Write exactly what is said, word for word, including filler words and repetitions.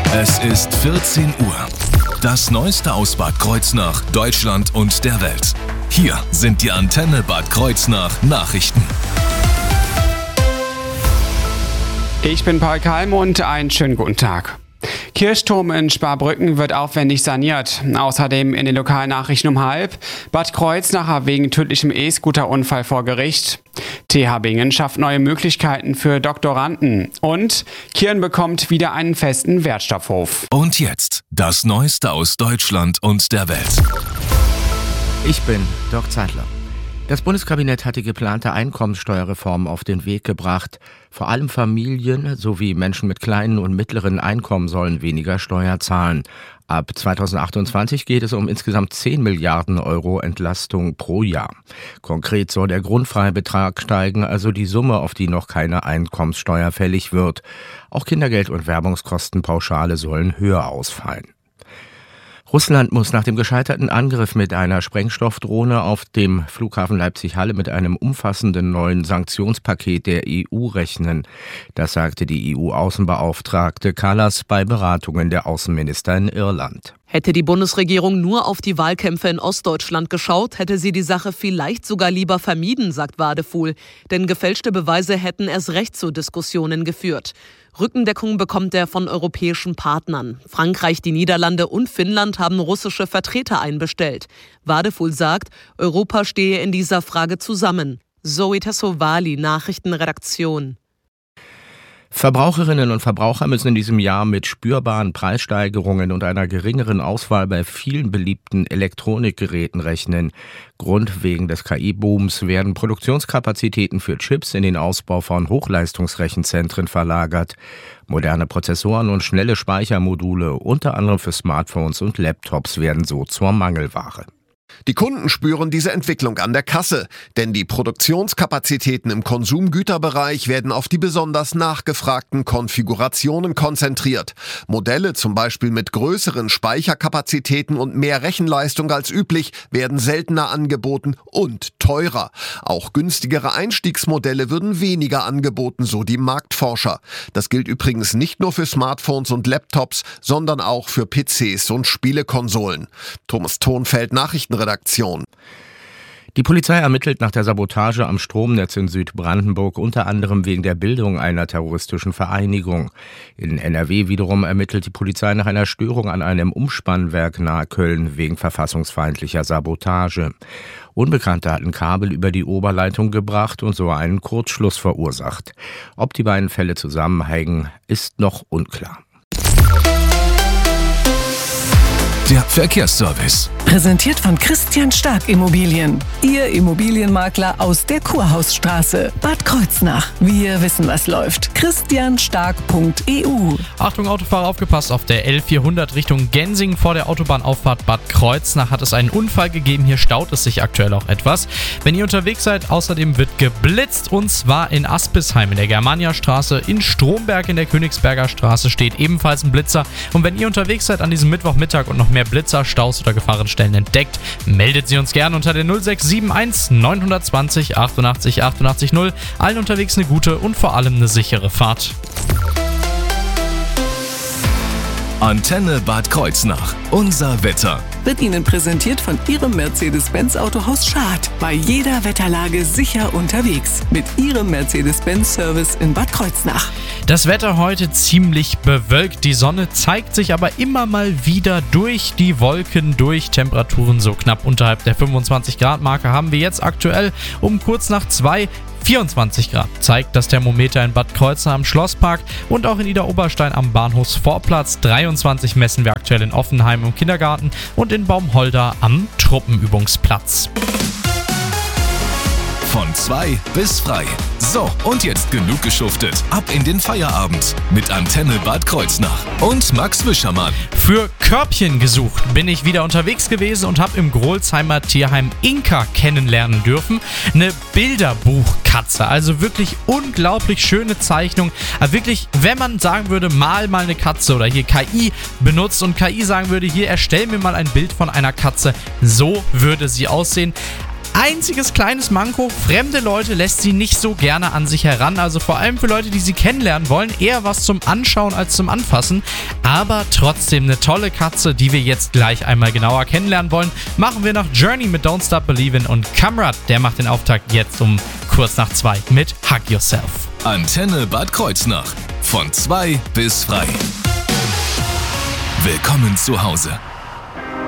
Es ist vierzehn Uhr. Das Neueste aus Bad Kreuznach, Deutschland und der Welt. Hier sind die Antenne Bad Kreuznach Nachrichten. Ich bin Paul Kalmund, einen schönen guten Tag. Kirchturm in Sparbrücken wird aufwendig saniert. Außerdem in den Lokalnachrichten um halb. Bad Kreuznacher wegen tödlichem E-Scooter-Unfall vor Gericht. T H Bingen schafft neue Möglichkeiten für Doktoranden. Und Kirn bekommt wieder einen festen Wertstoffhof. Und jetzt das Neueste aus Deutschland und der Welt. Ich bin Dirk Zeitler. Das Bundeskabinett hat die geplante Einkommenssteuerreform auf den Weg gebracht. Vor allem Familien sowie Menschen mit kleinen und mittleren Einkommen sollen weniger Steuer zahlen. Ab zweitausendachtundzwanzig geht es um insgesamt zehn Milliarden Euro Entlastung pro Jahr. Konkret soll der Grundfreibetrag steigen, also die Summe, auf die noch keine Einkommenssteuer fällig wird. Auch Kindergeld- und Werbungskostenpauschale sollen höher ausfallen. Russland muss nach dem gescheiterten Angriff mit einer Sprengstoffdrohne auf dem Flughafen Leipzig-Halle mit einem umfassenden neuen Sanktionspaket der E U rechnen. Das sagte die E U-Außenbeauftragte Kallas bei Beratungen der Außenminister in Irland. Hätte die Bundesregierung nur auf die Wahlkämpfe in Ostdeutschland geschaut, hätte sie die Sache vielleicht sogar lieber vermieden, sagt Wadefuhl. Denn gefälschte Beweise hätten erst recht zu Diskussionen geführt. Rückendeckung bekommt er von europäischen Partnern. Frankreich, die Niederlande und Finnland haben russische Vertreter einbestellt. Wadefuhl sagt, Europa stehe in dieser Frage zusammen. Zoe Tassovali, Nachrichtenredaktion. Verbraucherinnen und Verbraucher müssen in diesem Jahr mit spürbaren Preissteigerungen und einer geringeren Auswahl bei vielen beliebten Elektronikgeräten rechnen. Grund wegen des K I-Booms werden Produktionskapazitäten für Chips in den Ausbau von Hochleistungsrechenzentren verlagert. Moderne Prozessoren und schnelle Speichermodule, unter anderem für Smartphones und Laptops, werden so zur Mangelware. Die Kunden spüren diese Entwicklung an der Kasse, denn die Produktionskapazitäten im Konsumgüterbereich werden auf die besonders nachgefragten Konfigurationen konzentriert. Modelle zum Beispiel mit größeren Speicherkapazitäten und mehr Rechenleistung als üblich werden seltener angeboten und teurer. Auch günstigere Einstiegsmodelle würden weniger angeboten, so die Marktforscher. Das gilt übrigens nicht nur für Smartphones und Laptops, sondern auch für P Cs und Spielekonsolen. Thomas Thonfeld, Nachrichtenredaktion. Die Polizei ermittelt nach der Sabotage am Stromnetz in Südbrandenburg unter anderem wegen der Bildung einer terroristischen Vereinigung. In N R W wiederum ermittelt die Polizei nach einer Störung an einem Umspannwerk nahe Köln wegen verfassungsfeindlicher Sabotage. Unbekannte hatten Kabel über die Oberleitung gebracht und so einen Kurzschluss verursacht. Ob die beiden Fälle zusammenhängen, ist noch unklar. Der Verkehrsservice. Präsentiert von Christian Stark Immobilien. Ihr Immobilienmakler aus der Kurhausstraße. Bad Kreuznach. Wir wissen, was läuft. christian stark punkt e u. Achtung Autofahrer, aufgepasst, auf der L vierhundert Richtung Gensingen vor der Autobahnauffahrt Bad Kreuznach hat es einen Unfall gegeben. Hier staut es sich aktuell auch etwas. Wenn ihr unterwegs seid, außerdem wird geblitzt und zwar in Aspisheim in der Germaniastraße. In Stromberg in der Königsberger Straße steht ebenfalls ein Blitzer. Und wenn ihr unterwegs seid an diesem Mittwochmittag und noch mehr Blitzer, Staus oder Gefahrenstellen entdeckt, meldet sie uns gerne unter der null sechs sieben eins neun zwei null achtundachtzig achtundachtzig null. Allen unterwegs eine gute und vor allem eine sichere Fahrt. Antenne Bad Kreuznach. Unser Wetter. Wird Ihnen präsentiert von Ihrem Mercedes-Benz Autohaus Schad. Bei jeder Wetterlage sicher unterwegs. Mit Ihrem Mercedes-Benz-Service in Bad Kreuznach. Das Wetter heute ziemlich bewölkt. Die Sonne zeigt sich aber immer mal wieder durch die Wolken durch. Temperaturen so knapp unterhalb der fünfundzwanzig Grad Marke haben wir jetzt aktuell um kurz nach zwei. vierundzwanzig Grad zeigt das Thermometer in Bad Kreuznach am Schlosspark und auch in Idar-Oberstein am Bahnhofsvorplatz. dreiundzwanzig messen wir aktuell in Offenheim im Kindergarten und in Baumholder am Truppenübungsplatz. Von zwei bis frei. So, und jetzt genug geschuftet. Ab in den Feierabend mit Antenne Bad Kreuznach und Max Wischermann. Für Körbchen gesucht bin ich wieder unterwegs gewesen und habe im Grolsheimer Tierheim Inka kennenlernen dürfen. Eine Bilderbuchkatze, also wirklich unglaublich schöne Zeichnung. Aber wirklich, wenn man sagen würde, mal mal eine Katze oder hier K I benutzt und K I sagen würde, hier erstell mir mal ein Bild von einer Katze, so würde sie aussehen. Einziges kleines Manko, fremde Leute lässt sie nicht so gerne an sich heran. Also vor allem für Leute, die sie kennenlernen wollen, eher was zum Anschauen als zum Anfassen. Aber trotzdem eine tolle Katze, die wir jetzt gleich einmal genauer kennenlernen wollen. Machen wir noch Journey mit Don't Stop Believin' und Kamrat, der macht den Auftakt jetzt um kurz nach zwei mit Hug Yourself. Antenne Bad Kreuznach. Von zwei bis frei. Willkommen zu Hause.